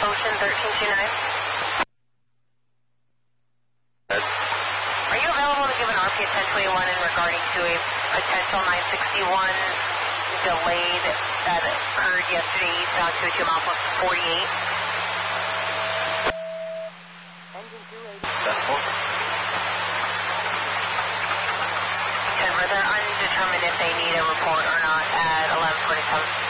Ocean 1329. Are you available to give an RP at 1021 in regarding to a potential 961 delay that occurred yesterday eastbound to a mile 48? Engine 280. Denver, they're undetermined if they need a report or not at 11:47.